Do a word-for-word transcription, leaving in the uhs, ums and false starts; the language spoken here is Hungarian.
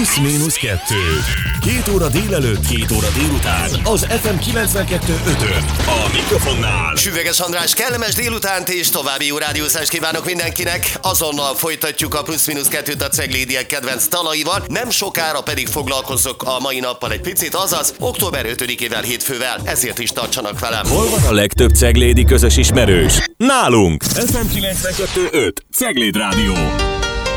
Plusz-mínusz kettő. Két óra délelőtt, két óra délután. Az ef em kilencvenkettő ötön. A mikrofonnál Süveges András, kellemes délutánt és további jó rádiózást kívánok mindenkinek. Azonnal folytatjuk a Plusz-mínusz kettőt a Ceglédiek kedvenc dalaival. Nem sokára pedig foglalkozok a mai nappal egy picit, azaz október ötödikével, hétfővel. Ezért is tartsanak velem. hol van a legtöbb ceglédi közös ismerős? Nálunk! ef em kilencvenkettő öt Cegléd Rádió.